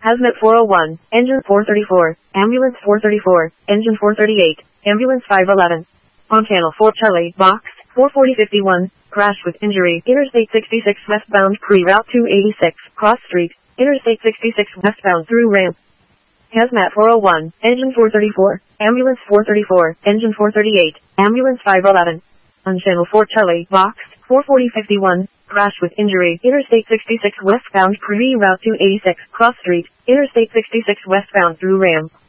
Hazmat 401, Engine 434, Ambulance 434, Engine 438, Ambulance 511. On Channel 4 Charlie, Box 44051, crash with injury, Interstate 66 westbound pre-route 286, cross street, Interstate 66 westbound through ramp. Hazmat 401, Engine 434, Ambulance 434, Engine 438, Ambulance 511. On Channel 4 Charlie, Box 44051, crash with injury, Interstate 66 westbound pre-route 286, cross street, Interstate 66 westbound through ramp.